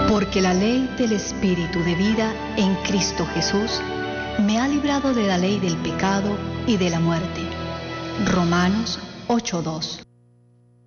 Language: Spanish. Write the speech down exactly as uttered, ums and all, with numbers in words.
Porque la ley del Espíritu de vida en Cristo Jesús me ha librado de la ley del pecado y de la muerte. Romanos ocho dos.